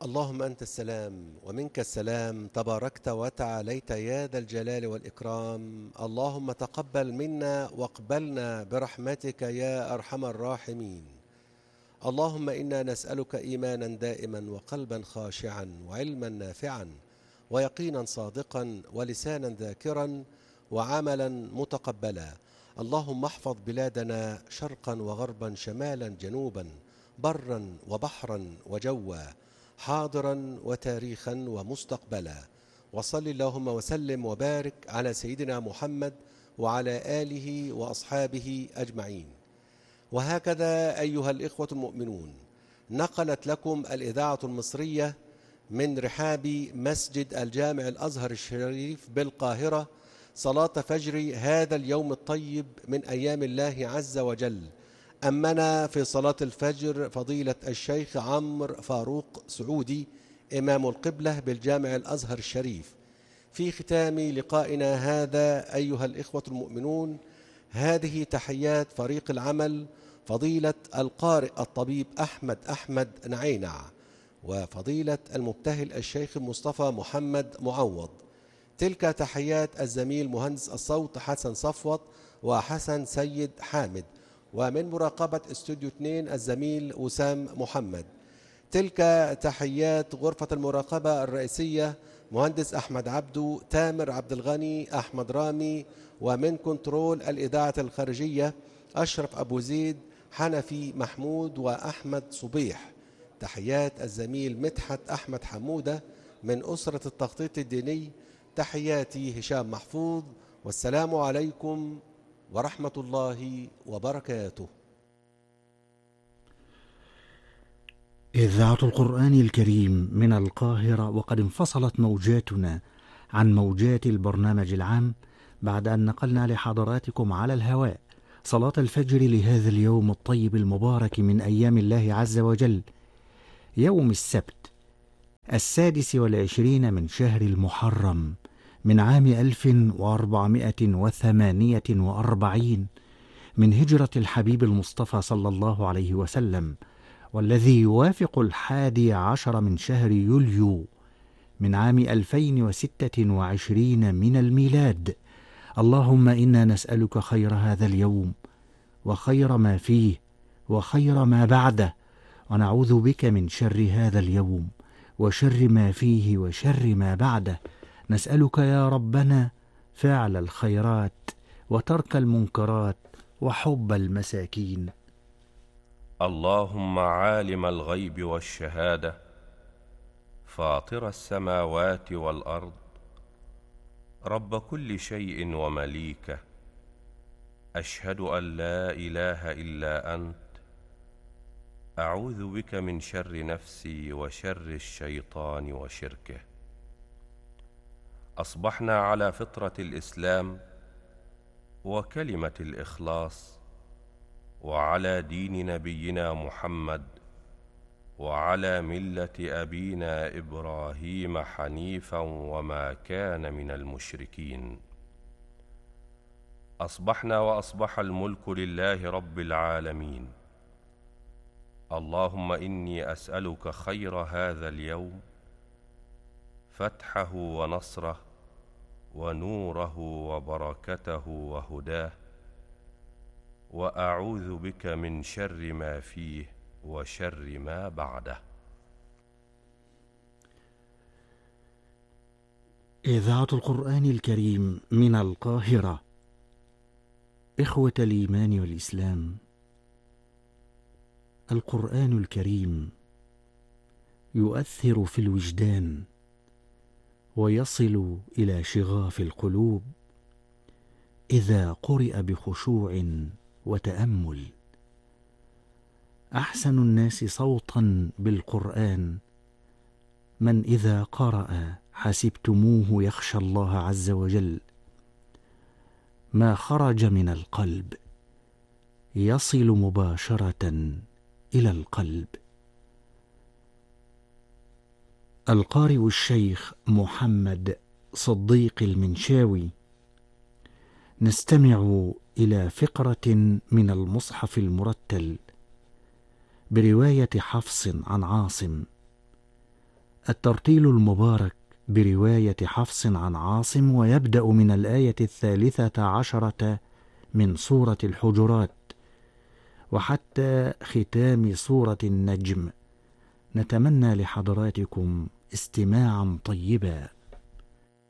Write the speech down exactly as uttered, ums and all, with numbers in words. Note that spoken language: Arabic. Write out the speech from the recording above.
اللهم أنت السلام ومنك السلام، تباركت وتعاليت يا ذا الجلال والإكرام. اللهم تقبل منا واقبلنا برحمتك يا أرحم الراحمين. اللهم إنا نسألك إيمانا دائما وقلبا خاشعا وعلما نافعا ويقينا صادقا ولسانا ذاكرا وعملا متقبلا. اللهم احفظ بلادنا شرقا وغربا شمالا جنوبا برا وبحرا وجوا حاضرا وتاريخا ومستقبلا. وصل اللهم وسلم وبارك على سيدنا محمد وعلى آله وأصحابه أجمعين. وهكذا أيها الإخوة المؤمنون، نقلت لكم الإذاعة المصرية من رحاب مسجد الجامع الأزهر الشريف بالقاهرة صلاة فجر هذا اليوم الطيب من أيام الله عز وجل. أمنا في صلاة الفجر فضيلة الشيخ عمرو فاروق سعودي إمام القبلة بالجامع الأزهر الشريف. في ختام لقائنا هذا أيها الإخوة المؤمنون، هذه تحيات فريق العمل فضيلة القارئ الطبيب أحمد أحمد نعينع، وفضيلة المبتهل الشيخ مصطفى محمد معوض. تلك تحيات الزميل مهندس الصوت حسن صفوت وحسن سيد حامد، ومن مراقبة استوديو اثنين الزميل وسام محمد. تلك تحيات غرفة المراقبة الرئيسية مهندس أحمد عبدو، تامر عبد الغني، أحمد رامي، ومن كنترول الإذاعة الخارجية أشرف أبو زيد، حنفي محمود، وأحمد صبيح. تحيات الزميل مدحت أحمد حمودة من أسرة التخطيط الديني. تحياتي هشام محفوظ، والسلام عليكم ورحمة الله وبركاته. إذاعة القرآن الكريم من القاهرة، وقد انفصلت موجاتنا عن موجات البرنامج العام بعد أن نقلنا لحضراتكم على الهواء صلاة الفجر لهذا اليوم الطيب المبارك من أيام الله عز وجل، يوم السبت السادس والعشرين من شهر المحرم من عام ألف وأربعمائة وثمانية وأربعين من هجرة الحبيب المصطفى صلى الله عليه وسلم، والذي يوافق الحادي عشر من شهر يوليو من عام ألفين وستة وعشرين من الميلاد. اللهم إنا نسألك خير هذا اليوم وخير ما فيه وخير ما بعده، ونعوذ بك من شر هذا اليوم وشر ما فيه وشر ما بعده. نسألك يا ربنا فعل الخيرات وترك المنكرات وحب المساكين. اللهم عالم الغيب والشهادة، فاطر السماوات والأرض، رب كل شيء ومليكه، أشهد أن لا إله إلا أنت، أعوذ بك من شر نفسي وشر الشيطان وشركه. أصبحنا على فطرة الإسلام وكلمة الإخلاص، وعلى دين نبينا محمد، وعلى ملة أبينا إبراهيم حنيفا وما كان من المشركين. أصبحنا وأصبح الملك لله رب العالمين. اللهم إني أسألك خير هذا اليوم، فتحه ونصره ونوره وبركته وهداه، وأعوذ بك من شر ما فيه وشر ما بعده. إذاعة القرآن الكريم من القاهرة. إخوة الإيمان والإسلام، القرآن الكريم يؤثر في الوجدان ويصل إلى شغاف القلوب إذا قرئ بخشوع وتأمل. أحسن الناس صوتا بالقرآن من إذا قرأ حسبتموه يخشى الله عز وجل، ما خرج من القلب يصل مباشرة إلى القلب. القارئ الشيخ محمد صديق المنشاوي. نستمع إلى فقرة من المصحف المرتل برواية حفص عن عاصم، الترتيل المبارك برواية حفص عن عاصم، ويبدأ من الآية الثالثة عشرة من سورة الحجرات وحتى ختام سورة النجم. نتمنى لحضراتكم استماعا طيبا.